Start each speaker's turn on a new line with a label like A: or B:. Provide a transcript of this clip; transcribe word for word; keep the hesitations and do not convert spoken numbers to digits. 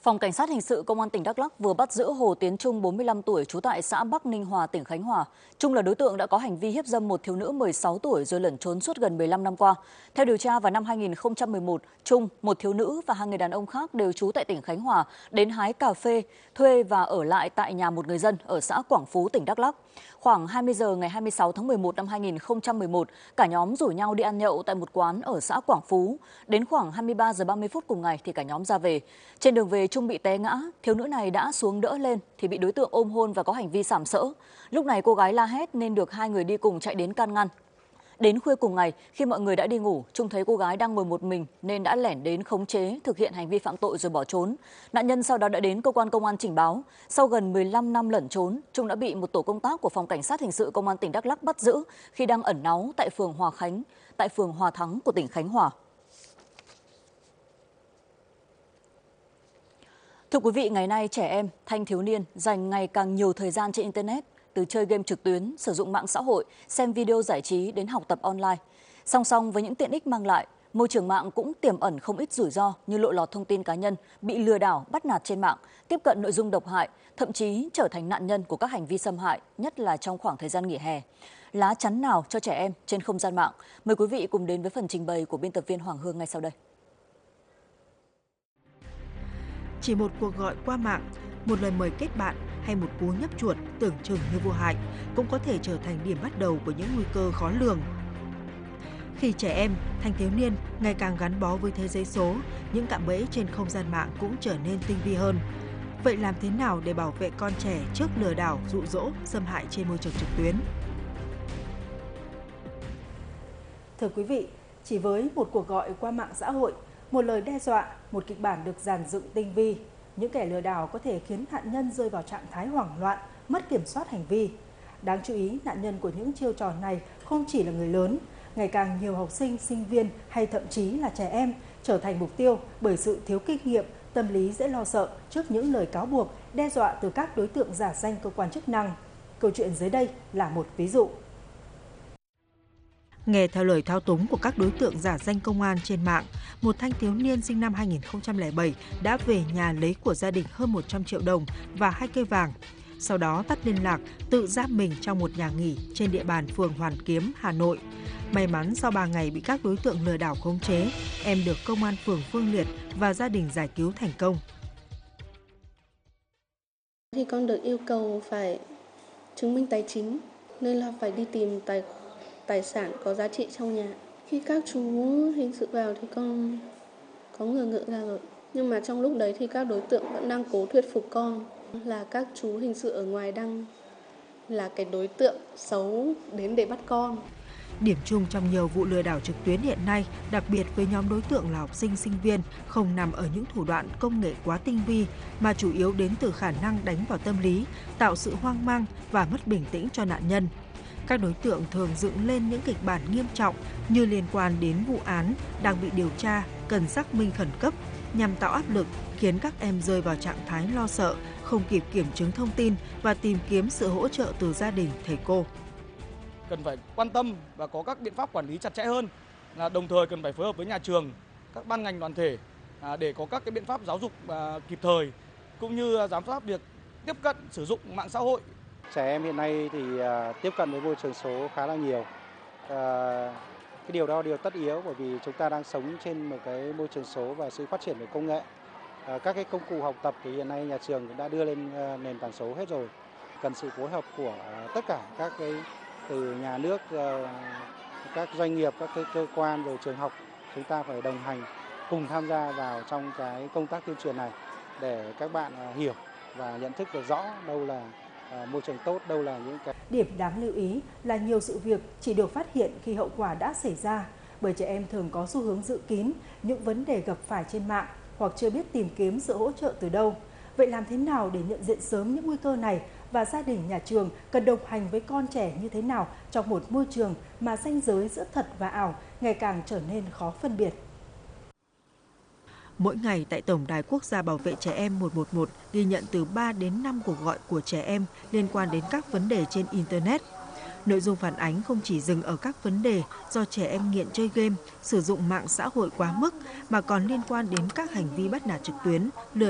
A: Phòng Cảnh sát Hình sự Công an tỉnh Đắk Lắk vừa bắt giữ Hồ Tiến Trung, bốn mươi lăm tuổi, trú tại xã Bắc Ninh Hòa, tỉnh Khánh Hòa. Trung là đối tượng đã có hành vi hiếp dâm một thiếu nữ mười sáu tuổi rồi lẩn trốn suốt gần mười lăm năm qua. Theo điều tra, vào năm hai nghìn không trăm mười một, Trung, một thiếu nữ và hai người đàn ông khác đều trú tại tỉnh Khánh Hòa đến hái cà phê, thuê và ở lại tại nhà một người dân ở xã Quảng Phú, tỉnh Đắk Lắk. Khoảng hai mươi giờ ngày hai mươi sáu tháng mười một năm hai nghìn không trăm mười một, cả nhóm rủ nhau đi ăn nhậu tại một quán ở xã Quảng Phú. Đến khoảng hai mươi ba giờ ba mươi phút cùng ngày thì cả nhóm ra về. Trên đường về, Trung bị té ngã, thiếu nữ này đã xuống đỡ lên thì bị đối tượng ôm hôn và có hành vi sàm sỡ. Lúc này cô gái la hét nên được hai người đi cùng chạy đến can ngăn. Đến khuya cùng ngày, khi mọi người đã đi ngủ, Trung thấy cô gái đang ngồi một mình nên đã lẻn đến khống chế, thực hiện hành vi phạm tội rồi bỏ trốn. Nạn nhân sau đó đã đến cơ quan công an trình báo. Sau gần mười lăm năm lẩn trốn, Trung đã bị một tổ công tác của Phòng Cảnh sát Hình sự Công an tỉnh Đắk Lắk bắt giữ khi đang ẩn náu tại phường Hòa Khánh, tại phường Hòa Thắng của tỉnh Khánh Hòa. Thưa quý vị, ngày nay trẻ em, thanh thiếu niên dành ngày càng nhiều thời gian trên Internet, từ chơi game trực tuyến, sử dụng mạng xã hội, xem video giải trí đến học tập online. Song song với những tiện ích mang lại, môi trường mạng cũng tiềm ẩn không ít rủi ro như lộ lọt thông tin cá nhân, bị lừa đảo, bắt nạt trên mạng, tiếp cận nội dung độc hại, thậm chí trở thành nạn nhân của các hành vi xâm hại, nhất là trong khoảng thời gian nghỉ hè. Lá chắn nào cho trẻ em trên không gian mạng? Mời quý vị cùng đến với phần trình bày của biên tập viên Hoàng Hương ngay sau đây.
B: Chỉ một cuộc gọi qua mạng, một lời mời kết bạn hay một cú nhấp chuột tưởng chừng như vô hại cũng có thể trở thành điểm bắt đầu của những nguy cơ khó lường. Khi trẻ em, thanh thiếu niên ngày càng gắn bó với thế giới số, những cạm bẫy trên không gian mạng cũng trở nên tinh vi hơn. Vậy làm thế nào để bảo vệ con trẻ trước lừa đảo, dụ dỗ, xâm hại trên môi trường trực tuyến?
C: Thưa quý vị, chỉ với một cuộc gọi qua mạng xã hội, một lời đe dọa, một kịch bản được dàn dựng tinh vi, những kẻ lừa đảo có thể khiến nạn nhân rơi vào trạng thái hoảng loạn, mất kiểm soát hành vi. Đáng chú ý, nạn nhân của những chiêu trò này không chỉ là người lớn, ngày càng nhiều học sinh, sinh viên hay thậm chí là trẻ em trở thành mục tiêu bởi sự thiếu kinh nghiệm, tâm lý dễ lo sợ trước những lời cáo buộc, đe dọa từ các đối tượng giả danh cơ quan chức năng. Câu chuyện dưới đây là một ví dụ.
B: Nghe theo lời thao túng của các đối tượng giả danh công an trên mạng, một thanh thiếu niên sinh năm hai nghìn không trăm lẻ bảy đã về nhà lấy của gia đình hơn một trăm triệu đồng và hai cây vàng. Sau đó tắt liên lạc, tự giam mình trong một nhà nghỉ trên địa bàn phường Hoàn Kiếm, Hà Nội. May mắn sau ba ngày bị các đối tượng lừa đảo khống chế, em được công an phường Phương Liệt và gia đình giải cứu thành công.
D: Thì con được yêu cầu phải chứng minh tài chính nên là phải đi tìm tài tài sản có giá trị trong nhà. Khi các chú hình sự vào thì con có ngờ ngợ ra rồi. Nhưng mà trong lúc đấy thì các đối tượng vẫn đang cố thuyết phục con là các chú hình sự ở ngoài đang là cái đối tượng xấu đến để bắt con.
B: Điểm chung trong nhiều vụ lừa đảo trực tuyến hiện nay, đặc biệt với nhóm đối tượng là học sinh, sinh viên, không nằm ở những thủ đoạn công nghệ quá tinh vi, mà chủ yếu đến từ khả năng đánh vào tâm lý, tạo sự hoang mang và mất bình tĩnh cho nạn nhân. Các đối tượng thường dựng lên những kịch bản nghiêm trọng như liên quan đến vụ án đang bị điều tra, cần xác minh khẩn cấp, nhằm tạo áp lực khiến các em rơi vào trạng thái lo sợ, không kịp kiểm chứng thông tin và tìm kiếm sự hỗ trợ từ gia đình, thầy cô.
E: Cần phải quan tâm và có các biện pháp quản lý chặt chẽ hơn, là đồng thời cần phải phối hợp với nhà trường, các ban ngành đoàn thể để có các cái biện pháp giáo dục kịp thời, cũng như giám sát việc tiếp cận sử dụng mạng xã hội.
F: Trẻ em hiện nay thì tiếp cận với môi trường số khá là nhiều. Cái điều đó là điều tất yếu bởi vì chúng ta đang sống trên một cái môi trường số và sự phát triển về công nghệ. Các cái công cụ học tập thì hiện nay nhà trường cũng đã đưa lên nền tảng số hết rồi. Cần sự phối hợp của tất cả các cái từ nhà nước, các doanh nghiệp, các cái cơ quan rồi trường học, chúng ta phải đồng hành cùng tham gia vào trong cái công tác tuyên truyền này để các bạn hiểu và nhận thức được rõ đâu là môi trường tốt, đâu là những cái.
C: Điểm đáng lưu ý là nhiều sự việc chỉ được phát hiện khi hậu quả đã xảy ra, bởi trẻ em thường có xu hướng dự kín những vấn đề gặp phải trên mạng hoặc chưa biết tìm kiếm sự hỗ trợ từ đâu. Vậy làm thế nào để nhận diện sớm những nguy cơ này, và gia đình, nhà trường cần đồng hành với con trẻ như thế nào trong một môi trường mà ranh giới giữa thật và ảo ngày càng trở nên khó phân biệt?
B: Mỗi ngày tại Tổng đài Quốc gia Bảo vệ Trẻ Em một một một ghi nhận từ ba đến năm cuộc gọi của trẻ em liên quan đến các vấn đề trên Internet. Nội dung phản ánh không chỉ dừng ở các vấn đề do trẻ em nghiện chơi game, sử dụng mạng xã hội quá mức, mà còn liên quan đến các hành vi bắt nạt trực tuyến, lừa